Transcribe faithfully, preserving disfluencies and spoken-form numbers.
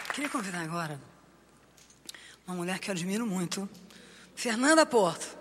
Queria convidar agora uma mulher que eu admiro muito, Fernanda Porto.